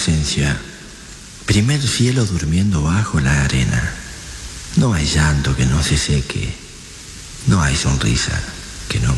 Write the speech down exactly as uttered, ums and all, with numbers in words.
inocencia. Primer cielo durmiendo bajo la arena. No hay llanto que no se seque. No hay sonrisa que no